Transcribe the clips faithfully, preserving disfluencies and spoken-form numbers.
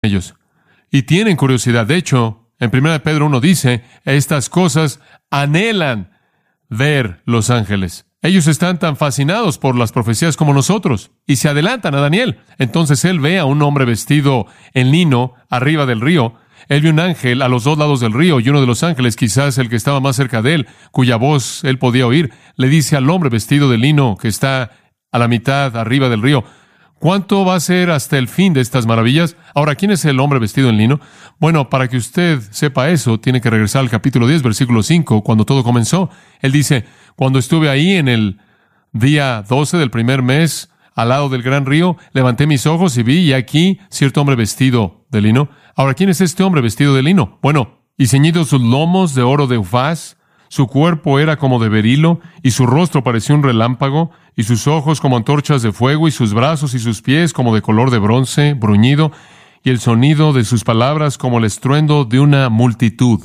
ellos. Y tienen curiosidad. De hecho, en primera de Pedro uno dice, estas cosas anhelan ver los ángeles. Ellos están tan fascinados por las profecías como nosotros y se adelantan a Daniel. Entonces él ve a un hombre vestido en lino arriba del río. Él vio un ángel a los dos lados del río y uno de los ángeles, quizás el que estaba más cerca de él, cuya voz él podía oír, le dice al hombre vestido de lino que está a la mitad arriba del río, ¿cuánto va a ser hasta el fin de estas maravillas? Ahora, ¿quién es el hombre vestido en lino? Bueno, para que usted sepa eso, tiene que regresar al capítulo diez, versículo cinco, cuando todo comenzó. Él dice, cuando estuve ahí en el día doce del primer mes, al lado del gran río, levanté mis ojos y vi, y aquí, cierto hombre vestido de lino. Ahora, ¿quién es este hombre vestido de lino? Bueno, y ceñidos sus lomos de oro de Ufaz, su cuerpo era como de berilo, y su rostro parecía un relámpago, y sus ojos como antorchas de fuego, y sus brazos y sus pies como de color de bronce, bruñido, y el sonido de sus palabras como el estruendo de una multitud.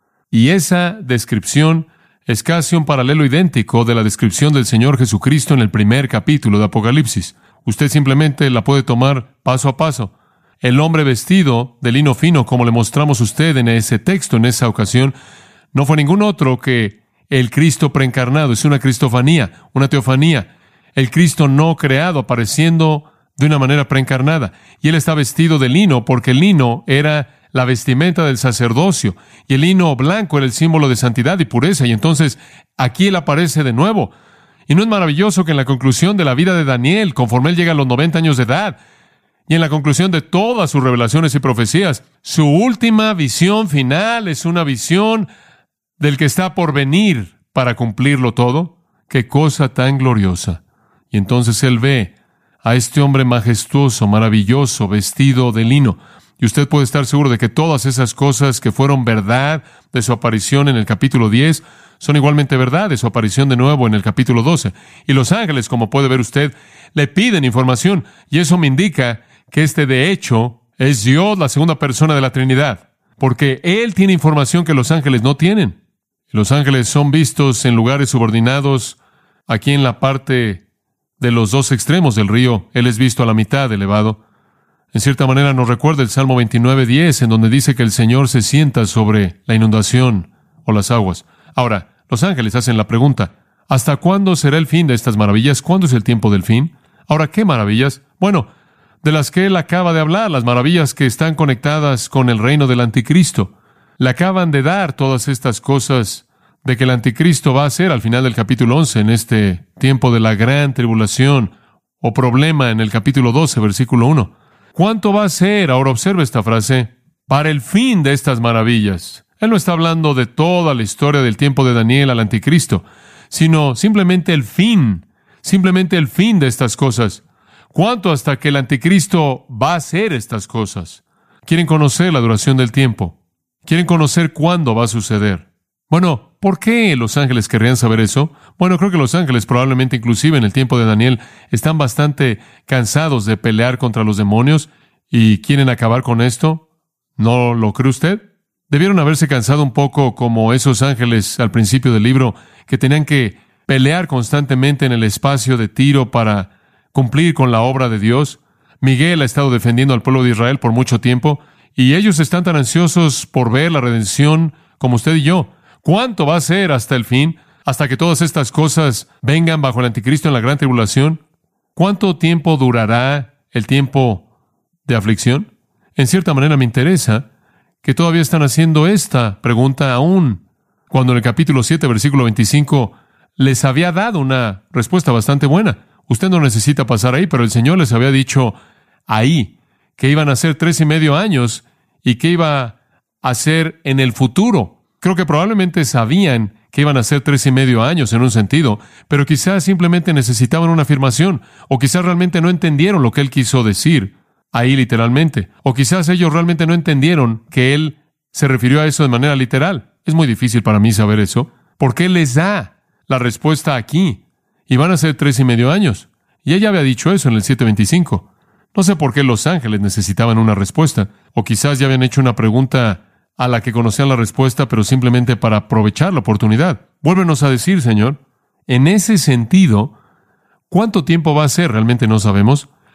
Y esa descripción es casi un paralelo idéntico de la descripción del Señor Jesucristo en el primer capítulo de Apocalipsis. Usted simplemente la puede tomar paso a paso. El hombre vestido de lino fino, como le mostramos a usted en ese texto, en esa ocasión, no fue ningún otro que el Cristo preencarnado. Es una cristofanía, una teofanía. El Cristo no creado apareciendo de una manera preencarnada. Y él está vestido de lino porque el lino era la vestimenta del sacerdocio. Y el lino blanco era el símbolo de santidad y pureza. Y entonces aquí él aparece de nuevo. Y no es maravilloso que en la conclusión de la vida de Daniel, conforme él llega a los noventa años de edad, y en la conclusión de todas sus revelaciones y profecías, su última visión final es una visión del que está por venir para cumplirlo todo. ¡Qué cosa tan gloriosa! Y entonces él ve a este hombre majestuoso, maravilloso, vestido de lino. Y usted puede estar seguro de que todas esas cosas que fueron verdad de su aparición en el capítulo diez son igualmente verdad de su aparición de nuevo en el capítulo doce. Y los ángeles, como puede ver usted, le piden información. Y eso me indica que este, de hecho, es Dios, la segunda persona de la Trinidad. Porque Él tiene información que los ángeles no tienen. Los ángeles son vistos en lugares subordinados aquí en la parte de los dos extremos del río. Él es visto a la mitad elevado. En cierta manera nos recuerda el Salmo veintinueve diez, en donde dice que el Señor se sienta sobre la inundación o las aguas. Ahora, los ángeles hacen la pregunta, ¿hasta cuándo será el fin de estas maravillas? ¿Cuándo es el tiempo del fin? Ahora, ¿qué maravillas? Bueno, de las que él acaba de hablar, las maravillas que están conectadas con el reino del anticristo. Le acaban de dar todas estas cosas de que el anticristo va a hacer al final del capítulo once, en este tiempo de la gran tribulación o problema en el capítulo doce, versículo uno. ¿Cuánto va a ser? Ahora observe esta frase, para el fin de estas maravillas. Él no está hablando de toda la historia del tiempo de Daniel al anticristo, sino simplemente el fin, simplemente el fin de estas cosas. ¿Cuánto hasta que el anticristo va a hacer estas cosas? ¿Quieren conocer la duración del tiempo? ¿Quieren conocer cuándo va a suceder? Bueno, ¿por qué los ángeles querrían saber eso? Bueno, creo que los ángeles probablemente inclusive en el tiempo de Daniel están bastante cansados de pelear contra los demonios y quieren acabar con esto. ¿No lo cree usted? Debieron haberse cansado un poco como esos ángeles al principio del libro que tenían que pelear constantemente en el espacio de Tiro para cumplir con la obra de Dios. Miguel ha estado defendiendo al pueblo de Israel por mucho tiempo y ellos están tan ansiosos por ver la redención como usted y yo. ¿Cuánto va a ser hasta el fin? ¿Hasta que todas estas cosas vengan bajo el anticristo en la gran tribulación? ¿Cuánto tiempo durará el tiempo de aflicción? En cierta manera me interesa que todavía están haciendo esta pregunta aún, cuando en el capítulo siete, versículo veinticinco, les había dado una respuesta bastante buena. Usted no necesita pasar ahí, pero el Señor les había dicho ahí que iban a ser tres y medio años y que iba a ser en el futuro. Creo que probablemente sabían que iban a ser tres y medio años en un sentido, pero quizás simplemente necesitaban una afirmación, o quizás realmente no entendieron lo que Él quiso decir ahí literalmente, o quizás ellos realmente no entendieron que Él se refirió a eso de manera literal. Es muy difícil para mí saber eso, porque Él les da la respuesta aquí, y van a ser tres y medio años. Y ella había dicho eso en el siete veinticinco. No sé por qué los ángeles necesitaban una respuesta, o quizás ya habían hecho una pregunta a la que conocían la respuesta, pero simplemente para aprovechar la oportunidad. Vuélvenos a decir, Señor, en ese sentido, ¿cuánto tiempo va a ser? Realmente no sabemos,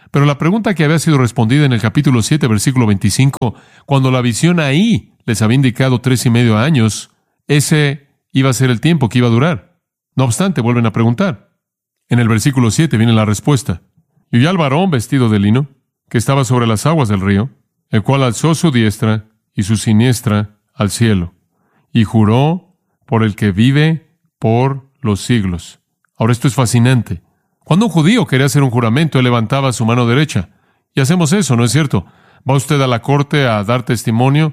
Pero la pregunta que había sido respondida en el capítulo siete, versículo veinticinco, cuando la visión ahí les había indicado tres y medio años, ese iba a ser el tiempo que iba a durar. No obstante, vuelven a preguntar. En el versículo siete viene la respuesta. Y vi al varón vestido de lino, que estaba sobre las aguas del río, el cual alzó su diestra y su siniestra al cielo, y juró por el que vive por los siglos. Ahora, esto es fascinante. Cuando un judío quería hacer un juramento, él levantaba su mano derecha. Y hacemos eso, ¿no es cierto? Va usted a la corte a dar testimonio,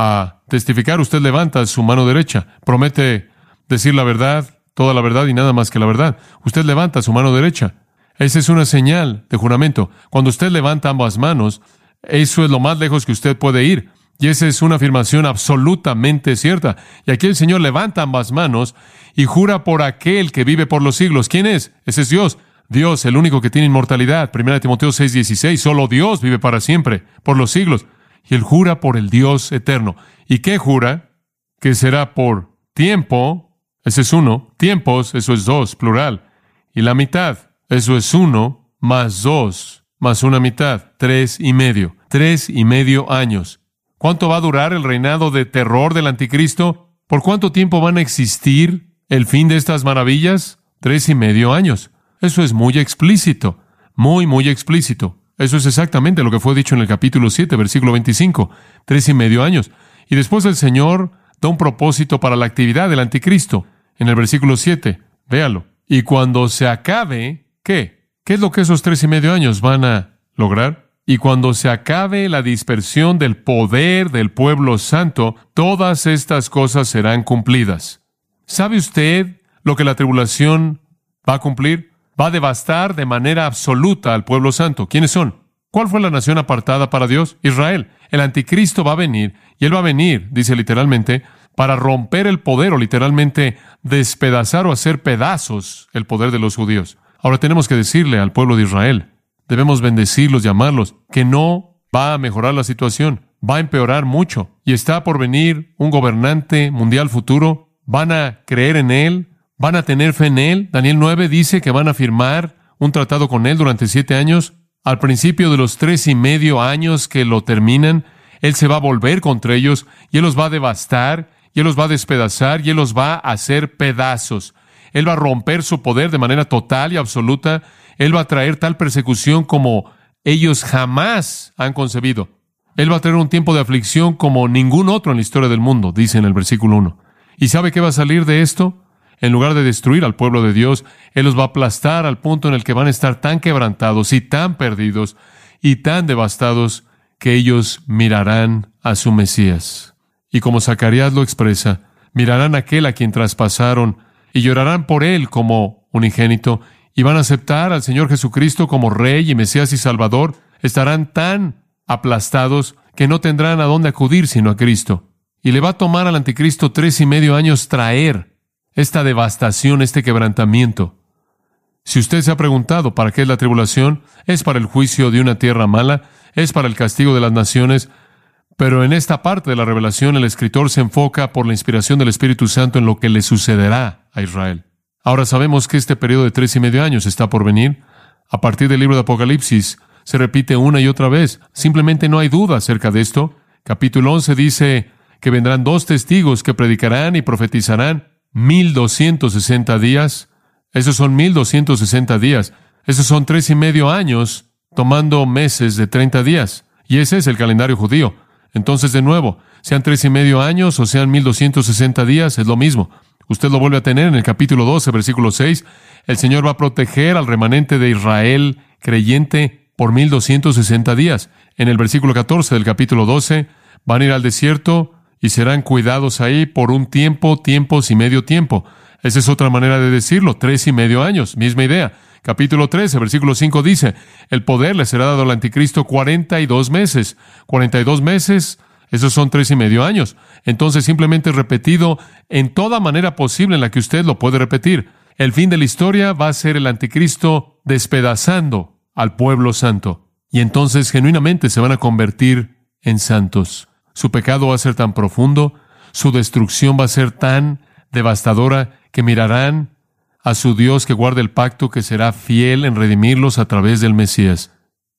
a testificar, usted levanta su mano derecha. Promete decir la verdad, toda la verdad y nada más que la verdad. Usted levanta su mano derecha. Esa es una señal de juramento. Cuando usted levanta ambas manos, eso es lo más lejos que usted puede ir. Y esa es una afirmación absolutamente cierta. Y aquí el Señor levanta ambas manos y jura por aquel que vive por los siglos. ¿Quién es? Ese es Dios. Dios, el único que tiene inmortalidad. Primera de Timoteo seis dieciséis. Solo Dios vive para siempre, por los siglos. Y Él jura por el Dios eterno. ¿Y qué jura? Que será por tiempo. Ese es uno. Tiempos, eso es dos, plural. Y la mitad, eso es uno, más dos, más una mitad. Tres y medio. Tres y medio años. ¿Cuánto va a durar el reinado de terror del anticristo? ¿Por cuánto tiempo van a existir el fin de estas maravillas? Tres y medio años. Eso es muy explícito, muy, muy explícito. Eso es exactamente lo que fue dicho en el capítulo siete, versículo veinticinco. Tres y medio años. Y después el Señor da un propósito para la actividad del anticristo. En el versículo siete, véalo. Y cuando se acabe, ¿qué? ¿Qué es lo que esos tres y medio años van a lograr? Y cuando se acabe la dispersión del poder del pueblo santo, todas estas cosas serán cumplidas. ¿Sabe usted lo que la tribulación va a cumplir? Va a devastar de manera absoluta al pueblo santo. ¿Quiénes son? ¿Cuál fue la nación apartada para Dios? Israel. El anticristo va a venir, y él va a venir, dice literalmente, para romper el poder, o literalmente despedazar o hacer pedazos el poder de los judíos. Ahora tenemos que decirle al pueblo de Israel, debemos bendecirlos, llamarlos, que no va a mejorar la situación, va a empeorar mucho. Y está por venir un gobernante mundial futuro. Van a creer en él, van a tener fe en él. Daniel nueve dice que van a firmar un tratado con él durante siete años. Al principio de los tres y medio años que lo terminan, él se va a volver contra ellos y él los va a devastar, y él los va a despedazar, y él los va a hacer pedazos. Él va a romper su poder de manera total y absoluta. Él va a traer tal persecución como ellos jamás han concebido. Él va a traer un tiempo de aflicción como ningún otro en la historia del mundo, dice en el versículo uno. ¿Y sabe qué va a salir de esto? En lugar de destruir al pueblo de Dios, Él los va a aplastar al punto en el que van a estar tan quebrantados y tan perdidos y tan devastados que ellos mirarán a su Mesías. Y como Zacarías lo expresa, mirarán a aquel a quien traspasaron y llorarán por él como unigénito, y van a aceptar al Señor Jesucristo como Rey y Mesías y Salvador. Estarán tan aplastados que no tendrán a dónde acudir sino a Cristo. Y le va a tomar al anticristo tres y medio años traer esta devastación, este quebrantamiento. Si usted se ha preguntado para qué es la tribulación, es para el juicio de una tierra mala, es para el castigo de las naciones, pero en esta parte de la revelación el escritor se enfoca por la inspiración del Espíritu Santo en lo que le sucederá a Israel. Ahora sabemos que este periodo de tres y medio años está por venir. A partir del libro de Apocalipsis se repite una y otra vez. Simplemente no hay duda acerca de esto. Capítulo once dice que vendrán dos testigos que predicarán y profetizarán mil doscientos sesenta días. Esos son mil doscientos sesenta días. Esos son tres y medio años tomando meses de treinta días. Y ese es el calendario judío. Entonces, de nuevo, sean tres y medio años o sean mil doscientos sesenta días, es lo mismo. Usted lo vuelve a tener en el capítulo doce, versículo seis. El Señor va a proteger al remanente de Israel creyente por mil doscientos sesenta días. En el versículo catorce del capítulo doce, van a ir al desierto y serán cuidados ahí por un tiempo, tiempos y medio tiempo. Esa es otra manera de decirlo, tres y medio años, misma idea. Capítulo trece, versículo cinco dice, el poder le será dado al anticristo cuarenta y dos meses. cuarenta y dos meses, esos son tres y medio años. Entonces simplemente repetido en toda manera posible en la que usted lo puede repetir. El fin de la historia va a ser el anticristo despedazando al pueblo santo. Y entonces genuinamente se van a convertir en santos. Su pecado va a ser tan profundo, su destrucción va a ser tan devastadora que mirarán a su Dios que guarda el pacto, que será fiel en redimirlos a través del Mesías.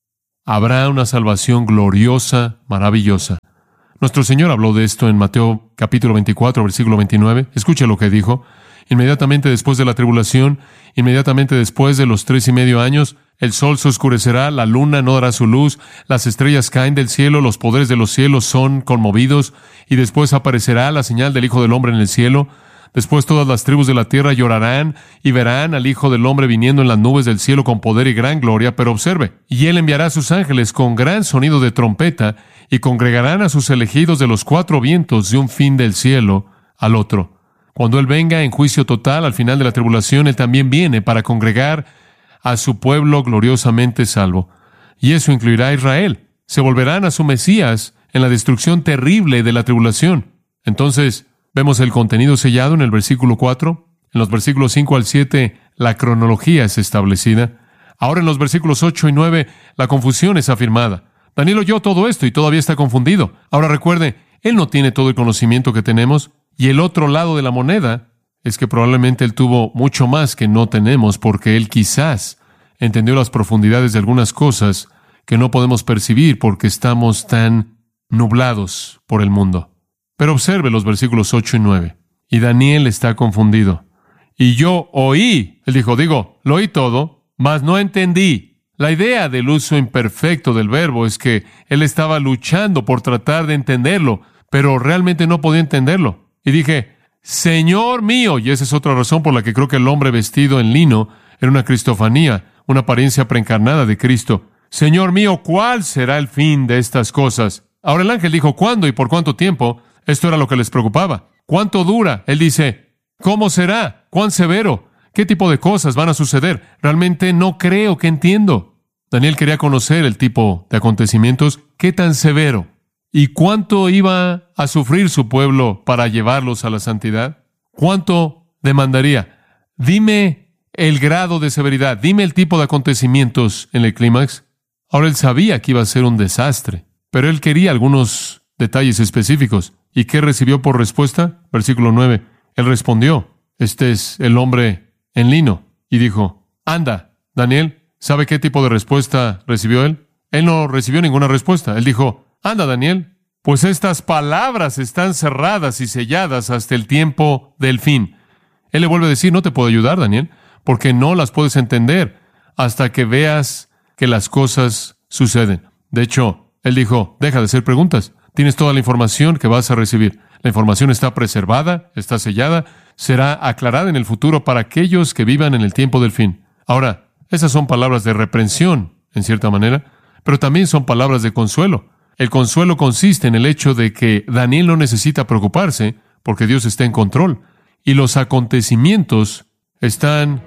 Habrá una salvación gloriosa, maravillosa. Nuestro Señor habló de esto en Mateo capítulo veinticuatro, versículo veintinueve. Escuche lo que dijo. Inmediatamente después de la tribulación, inmediatamente después de los tres y medio años, el sol se oscurecerá, la luna no dará su luz, las estrellas caen del cielo, los poderes de los cielos son conmovidos, y después aparecerá la señal del Hijo del Hombre en el cielo. Después todas las tribus de la tierra llorarán y verán al Hijo del Hombre viniendo en las nubes del cielo con poder y gran gloria. Pero observe, y Él enviará a sus ángeles con gran sonido de trompeta, y congregarán a sus elegidos de los cuatro vientos de un fin del cielo al otro. Cuando Él venga en juicio total al final de la tribulación, Él también viene para congregar a su pueblo gloriosamente salvo. Y eso incluirá a Israel. Se volverán a su Mesías en la destrucción terrible de la tribulación. Entonces, vemos el contenido sellado en el versículo cuatro. En los versículos cinco al siete, la cronología es establecida. Ahora en los versículos ocho y nueve, la confusión es afirmada. Daniel oyó todo esto y todavía está confundido. Ahora recuerde, él no tiene todo el conocimiento que tenemos. Y el otro lado de la moneda es que probablemente él tuvo mucho más que no tenemos, porque él quizás entendió las profundidades de algunas cosas que no podemos percibir porque estamos tan nublados por el mundo. Pero observe los versículos ocho y nueve. Y Daniel está confundido. Y yo oí, él dijo, digo, lo oí todo, mas no entendí. La idea del uso imperfecto del verbo es que él estaba luchando por tratar de entenderlo, pero realmente no podía entenderlo. Y dije, Señor mío, y esa es otra razón por la que creo que el hombre vestido en lino era una cristofanía, una apariencia preencarnada de Cristo. Señor mío, ¿cuál será el fin de estas cosas? Ahora el ángel dijo, ¿cuándo y por cuánto tiempo? Esto era lo que les preocupaba. ¿Cuánto dura? Él dice, ¿cómo será? ¿Cuán severo? ¿Qué tipo de cosas van a suceder? Realmente no creo que entiendo. Daniel quería conocer el tipo de acontecimientos. ¿Qué tan severo? ¿Y cuánto iba a sufrir su pueblo para llevarlos a la santidad? ¿Cuánto demandaría? Dime el grado de severidad, dime el tipo de acontecimientos en el clímax. Ahora él sabía que iba a ser un desastre, pero él quería algunos detalles específicos. ¿Y qué recibió por respuesta? Versículo nueve. Él respondió, este es el hombre en lino, y dijo, anda, Daniel, ¿sabe qué tipo de respuesta recibió él? Él no recibió ninguna respuesta. Él dijo, anda, Daniel, pues estas palabras están cerradas y selladas hasta el tiempo del fin. Él le vuelve a decir, no te puedo ayudar, Daniel, porque no las puedes entender hasta que veas que las cosas suceden. De hecho, él dijo, deja de hacer preguntas. Tienes toda la información que vas a recibir. La información está preservada, está sellada, será aclarada en el futuro para aquellos que vivan en el tiempo del fin. Ahora, esas son palabras de reprensión, en cierta manera, pero también son palabras de consuelo. El consuelo consiste en el hecho de que Daniel no necesita preocuparse porque Dios está en control y los acontecimientos están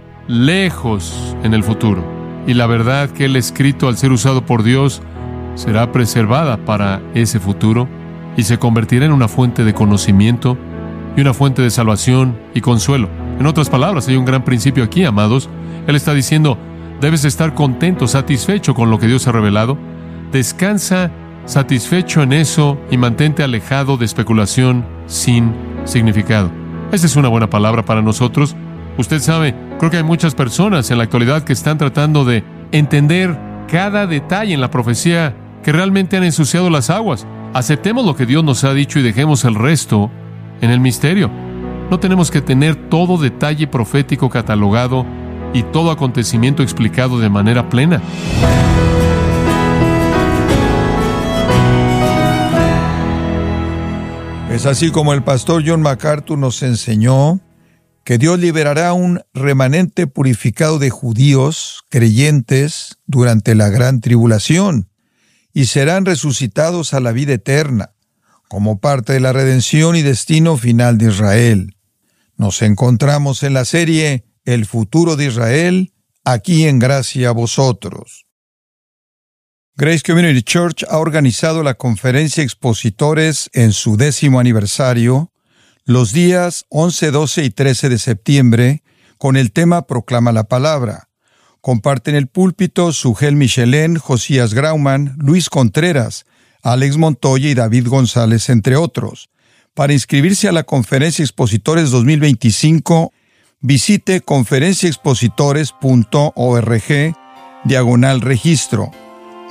lejos en el futuro. Y la verdad que él ha escrito al ser usado por Dios será preservada para ese futuro y se convertirá en una fuente de conocimiento y una fuente de salvación y consuelo. En otras palabras, hay un gran principio aquí, amados. Él está diciendo, debes estar contento, satisfecho con lo que Dios ha revelado. Descansa satisfecho en eso y mantente alejado de especulación sin significado. Esa es una buena palabra para nosotros. Usted sabe, creo que hay muchas personas en la actualidad que están tratando de entender cada detalle en la profecía que realmente han ensuciado las aguas. Aceptemos lo que Dios nos ha dicho y dejemos el resto en el misterio. No tenemos que tener todo detalle profético catalogado y todo acontecimiento explicado de manera plena. Es así como el pastor John MacArthur nos enseñó que Dios liberará un remanente purificado de judíos creyentes durante la gran tribulación y serán resucitados a la vida eterna como parte de la redención y destino final de Israel. Nos encontramos en la serie El futuro de Israel, aquí en Gracia a Vosotros. Grace Community Church ha organizado la conferencia Expositores en su décimo aniversario, los días once, doce y trece de septiembre, con el tema Proclama la Palabra. Comparten el púlpito Sugel Michelén, Josías Grauman, Luis Contreras, Alex Montoya y David González, entre otros. Para inscribirse a la Conferencia Expositores dos mil veinticinco, visite conferencia expositores punto org, diagonal registro.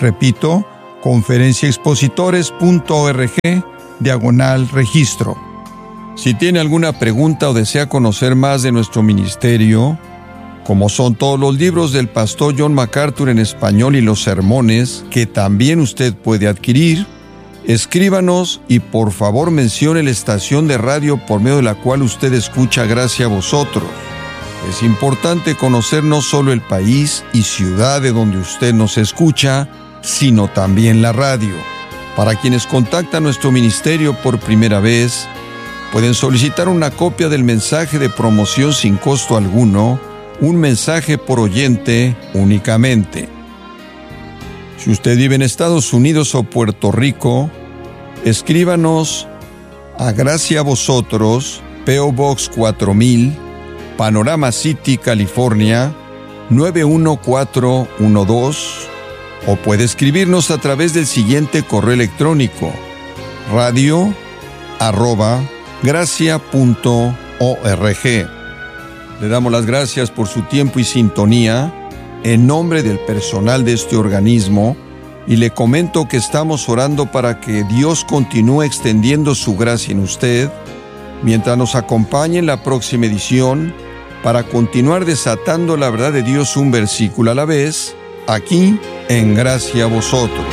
Repito, conferenciaexpositores.org, diagonal registro. Si tiene alguna pregunta o desea conocer más de nuestro ministerio, como son todos los libros del pastor John MacArthur en español y los sermones, que también usted puede adquirir, escríbanos y por favor mencione la estación de radio por medio de la cual usted escucha Gracia a Vosotros. Es importante conocer no solo el país y ciudad de donde usted nos escucha, sino también la radio. Para quienes contactan nuestro ministerio por primera vez, pueden solicitar una copia del mensaje de promoción sin costo alguno, un mensaje por oyente únicamente. Si usted vive en Estados Unidos o Puerto Rico, escríbanos a Gracia a Vosotros, P O Box cuatro mil, Panorama City, California, nueve uno cuatro uno dos, o puede escribirnos a través del siguiente correo electrónico: radio arroba gracia punto org. Le damos las gracias por su tiempo y sintonía en nombre del personal de este organismo y le comento que estamos orando para que Dios continúe extendiendo su gracia en usted mientras nos acompañe en la próxima edición para continuar desatando la verdad de Dios un versículo a la vez, aquí en Gracia a Vosotros.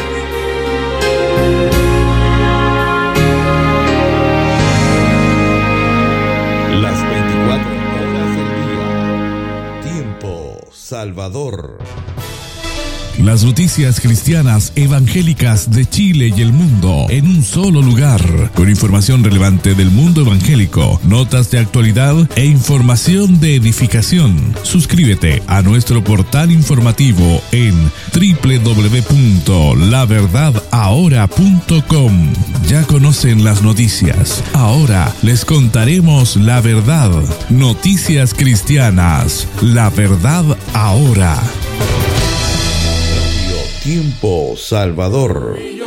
Las veinticuatro horas del día. Tiempo Salvador. Las noticias cristianas evangélicas de Chile y el mundo en un solo lugar, con información relevante del mundo evangélico, notas de actualidad e información de edificación. Suscríbete a nuestro portal informativo en doble u doble u doble u punto la verdad ahora punto com. Ya conocen las noticias. Ahora les contaremos la verdad. Noticias cristianas. La verdad ahora. Tiempo Salvador.